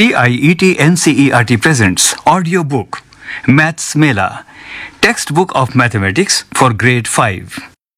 CIET NCERT presents audiobook Maths Mela, textbook of mathematics for grade 5.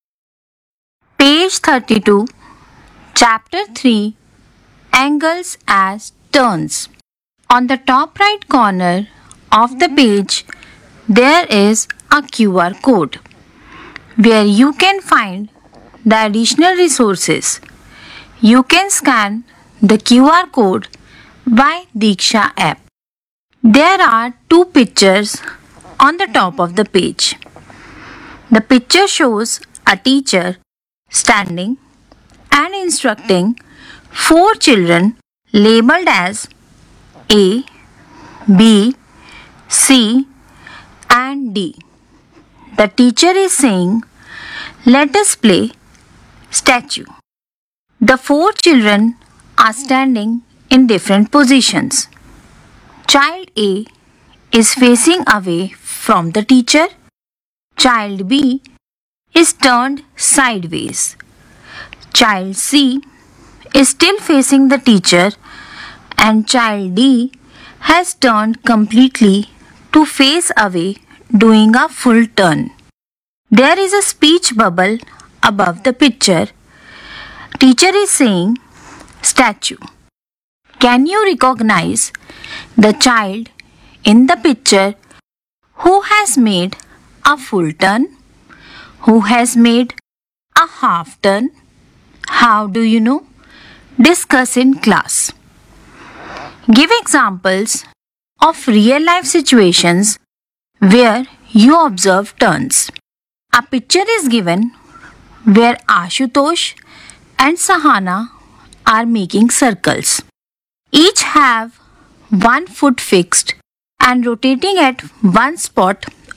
Page 32, Chapter 3, Angles as Turns. On the top right corner of the page, there is a QR code where you can find the additional resources. You can scan the QR code by Diksha app. There are two pictures on the top of the page. The picture shows a teacher standing and instructing four children labeled as A, B, C and D. The teacher is saying, "Let us play statue." The four children are standing in different positions. Child A is facing away from the teacher. Child B is turned sideways. Child C is still facing the teacher, and child D has turned completely to face away, doing a full turn. There is a speech bubble above the picture. Teacher is saying, "Statue." Can you recognize the child in the picture who has made a full turn? Who has made a half turn? How do you know? Discuss in class. Give examples of real life situations where you observe turns. A picture is given where Ashutosh and Sahana are making circles. Each have one foot fixed and rotating at one spot